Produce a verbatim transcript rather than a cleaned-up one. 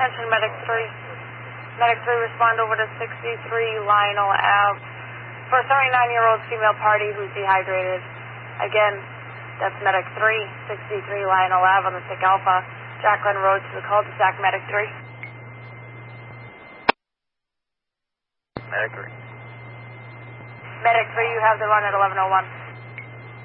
Attention, Medic three. Medic three, respond over to sixty-three Lionel Ave for a seventy-nine-year-old female party who's dehydrated. Again, that's Medic three, sixty-three Lionel Ave on the Sick Alpha, Jacqueline Road to the cul-de-sac, Medic three. Medic three. Medic three, you have the run at eleven oh one.